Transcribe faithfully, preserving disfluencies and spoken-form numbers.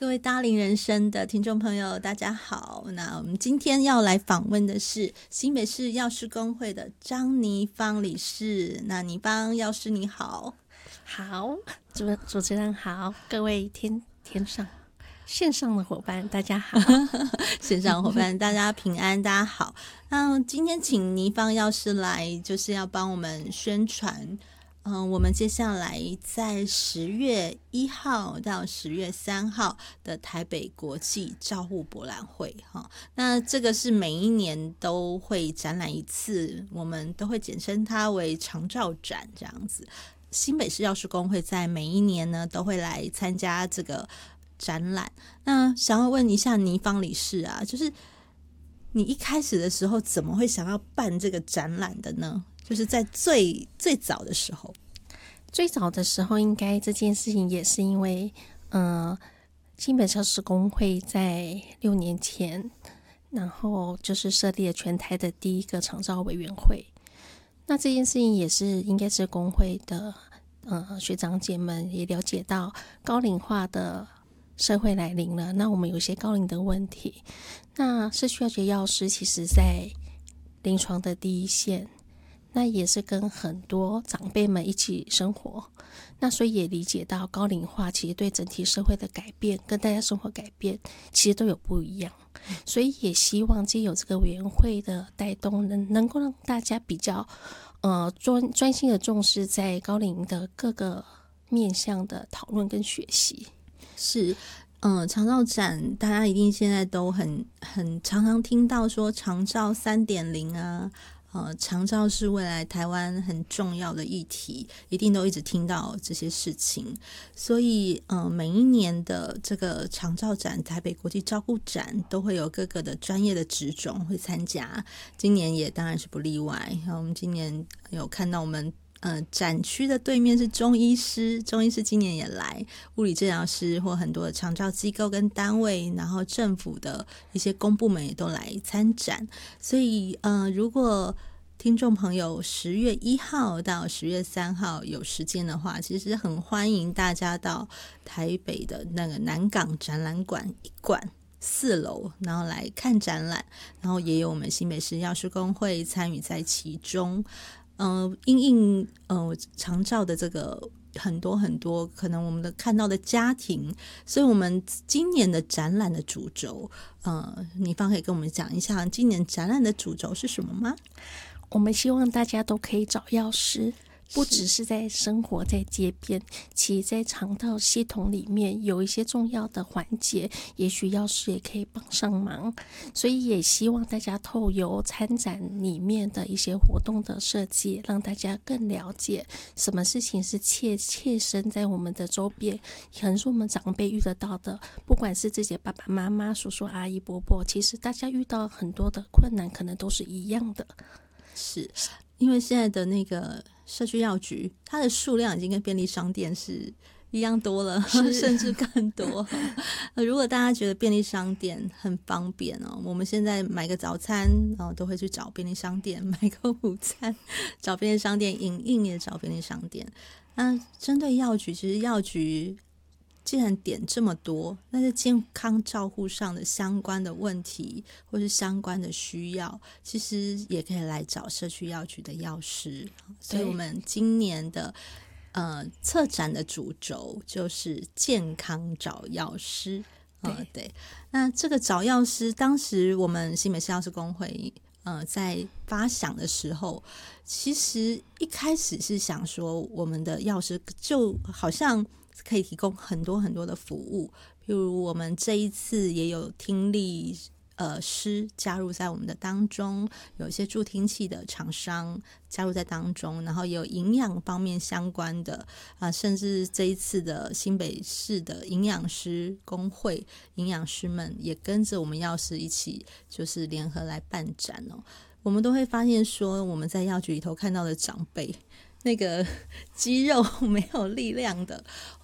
各位大龄人生的听众朋友大家好，那我们今天要来访问的是新北市药师公会的张倪芳理事。那倪芳药师你好。 好，主主持人好，各位天天上线上的伙伴大家好。 线上伙伴大家平安，大家好。那今天请倪芳药师来就是要帮我们宣传嗯，我们接下来在十月一号到十月三号的台北国际照护博览会哈，那这个是每一年都会展览一次，我们都会简称它为长照展这样子。新北市药师公会在每一年呢都会来参加这个展览。那想要问一下倪芳理事啊，就是你一开始的时候怎么会想要办这个展览的呢？就是在最最早的时候， 最早的时候，应该这件事情也是因为，呃，新北市药师公会在六年前，然后就是设立了全台的第一个长照委员会。那这件事情也是应该是公会的呃学长姐们也了解到高龄化的社会来临了，那我们有一些高龄的问题，那社区药局药师其实在临床的第一线。那也是跟很多长辈们一起生活，那所以也理解到高龄化其实对整体社会的改变跟大家生活改变其实都有不一样，所以也希望藉由这个委员会的带动能能够让大家比较呃专专心的重视在高龄的各个面向的讨论跟学习。 是嗯，长照展大家一定现在都很很常常听到说长照 三点零 啊，呃，长照是未来台湾很重要的议题，一定都一直听到这些事情。所以呃，每一年的这个长照展台北国际照顾展都会有各个的专业的职种会参加，今年也当然是不例外。我们今年有看到我们呃，展区的对面是中医师，中医师今年也来，物理治疗师或很多的长照机构跟单位，然后政府的一些公部门也都来参展。所以呃，如果听众朋友十月一号到十月三号有时间的话，其实很欢迎大家到台北的那个南港展览馆一馆四楼，然后来看展览，然后也有我们新北市药师公会参与在其中。呃，因应呃长照的这个很多很多可能我们的看到的家庭，所以我们今年的展览的主轴，呃，倪芳可以跟我们讲一下今年展览的主轴是什么吗？ 我们希望大家都可以找药师，不只是在生活在街边，其实在长照系统里面有一些重要的环节，也许药师也可以帮上忙。所以也希望大家透由参展里面的一些活动的设计，让大家更了解什么事情是切切身在我们的周边，可能是我们长辈遇得到的，不管是自己的爸爸妈妈、叔叔阿姨伯伯，其实大家遇到很多的困难可能都是一样的。是因为现在的那个社区药局，它的数量已经跟便利商店是一样多了，甚至更多。如果大家觉得便利商店很方便哦，我们现在买个早餐，然后都会去找便利商店；买个午餐，找便利商店；影印也找便利商店。那针对药局，其实药局既然点这么多，那在健康照护上的相关的问题或是相关的需要，其实也可以来找社区药局的药师。所以我们今年的呃策展的主轴就是健康找药师。呃、对，那这个找药师，当时我们新北市药师公会呃在发想的时候，其实一开始是想说我们的药师就好像可以提供很多很多的服务，譬如我们这一次也有听力呃师加入在我们的当中，有一些助听器的厂商加入在当中，然后也有营养方面相关的啊、呃，甚至这一次的新北市的营养师工会营养师们也跟着我们药师一起就是联合来办展哦。我们都会发现说我们在药局里头看到的长辈那个肌肉没有力量的，